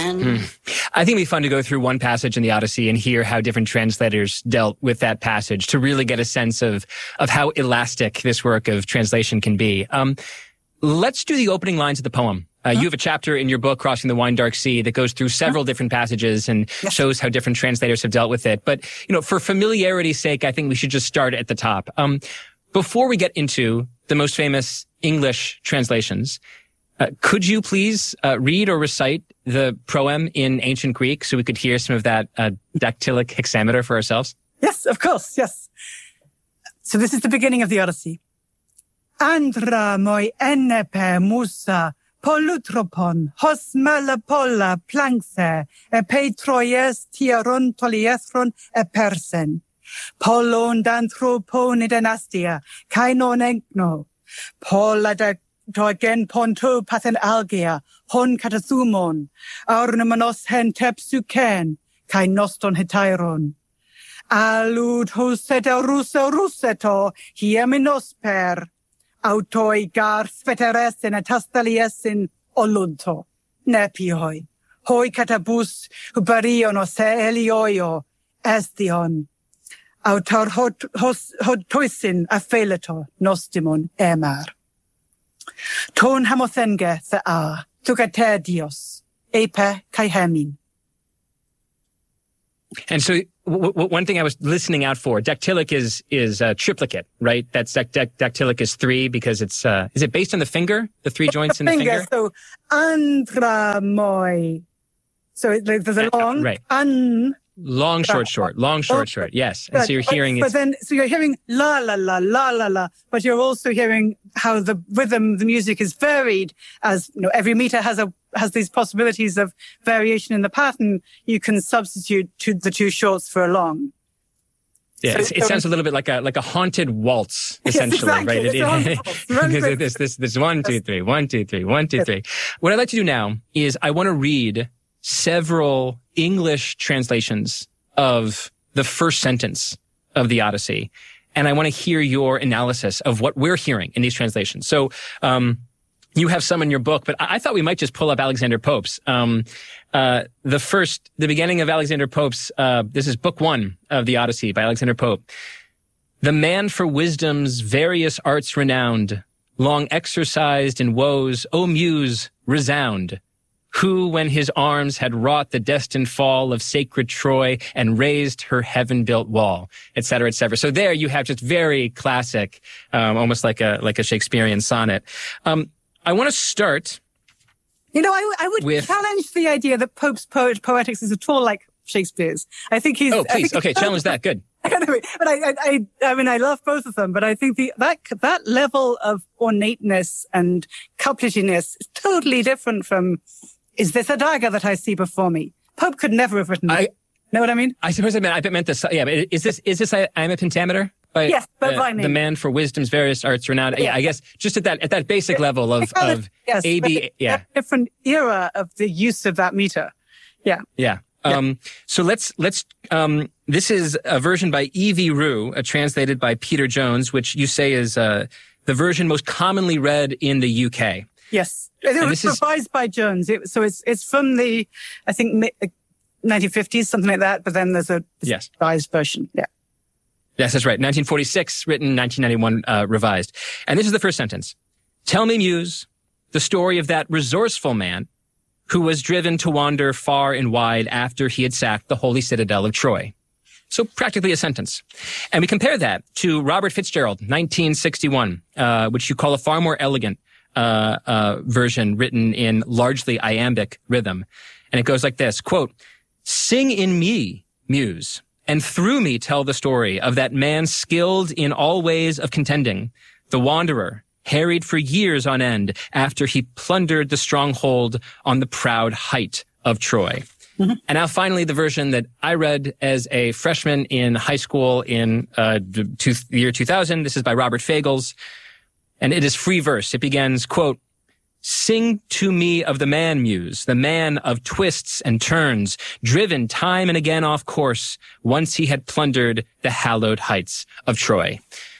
I think it'd be fun to go through one passage in the Odyssey and hear how different translators dealt with that passage to really get a sense of how elastic this work of translation can be. Let's do the opening lines of the poem. You have a chapter in your book, Crossing the Wine Dark Sea, that goes through several different passages and shows how different translators have dealt with it. But, for familiarity's sake, I think we should just start at the top. Before we get into the most famous English translations, could you please read or recite the proem in ancient Greek so we could hear some of that dactylic hexameter for ourselves? Yes, of course, yes. So this is the beginning of the Odyssey. Andra moi enepe musa polutropon hos malapola plankse petroies tiaron toliethron persen. Polon danthropon dynastia kainon engno. Pola da Togen ponto pathen algia, hon katathumon, aurnumanos hen tepsuken, kai noston hetairon. Alud hoseta ruseto, hieminos per, autoi gar sveteresin atastaliasin olunto, nepioi, hoi katabus hubariono se elioio, estion, autor hotoisin apheleto nostimon emar. Ton hamothenge the tugater dios, epe kai hemin. And so one thing I was listening out for, dactylic is triplicate, right? That's dactylic is 3 because it's, is it based on the finger? The 3 joints in the finger? So, andramoi. So there's a long, right. Long, short, yes. And so you're hearing so you're hearing la, la, la, la, la, la, but you're also hearing how the rhythm, the music is varied as, every meter has these possibilities of variation in the pattern. You can substitute the 2 shorts for a long. Yeah, it sounds a little bit like a haunted waltz, essentially, yes, exactly. Right? This 1, 2, 3, 1, 2, 3, 1, 2, 3. What I'd like to do now is I want to read several English translations of the first sentence of the Odyssey. And I want to hear your analysis of what we're hearing in these translations. So, you have some in your book, but I thought we might just pull up Alexander Pope's. The beginning of Alexander Pope's, this is book 1 of the Odyssey by Alexander Pope. The man for wisdom's various arts renowned, long exercised in woes, O muse, resound. Who, when his arms had wrought the destined fall of sacred Troy and raised her heaven-built wall, et cetera, et cetera. So there you have just very classic, almost like a Shakespearean sonnet. I want to start. I would challenge the idea that Pope's poetics is at all like Shakespeare's. I think he's. Oh, please. Okay, challenge that. Good. But I love both of them, but I think that level of ornateness and coupletiness is totally different from, is this a dagger that I see before me? Pope could never have written it. Know what I mean? I suppose I meant this. Yeah, but is this I am a pentameter? Yes, but by me. The man for wisdom's various arts renowned. Yeah, I guess just at that basic level of yes, AB. Yeah, different era of the use of that meter. Yeah. Yeah. So let's this is a version by E.V. Rue, translated by Peter Jones, which you say is the version most commonly read in the UK. Yes, it was revised by Jones. So it's from the, I think, 1950s, something like that. But then there's a revised version. Yeah. Yes, that's right. 1946, written, 1991, revised. And this is the first sentence. Tell me, Muse, the story of that resourceful man who was driven to wander far and wide after he had sacked the holy citadel of Troy. So practically a sentence. And we compare that to Robert Fitzgerald, 1961, which you call a far more elegant version written in largely iambic rhythm. And it goes like this, quote, sing in me, Muse, and through me tell the story of that man skilled in all ways of contending, the wanderer, harried for years on end after he plundered the stronghold on the proud height of Troy. Mm-hmm. And now finally, the version that I read as a freshman in high school in the year 2000. This is by Robert Fagles, and it is free verse. It begins, quote, sing to me of the man, Muse, the man of twists and turns, driven time and again off course once he had plundered the hallowed heights of Troy.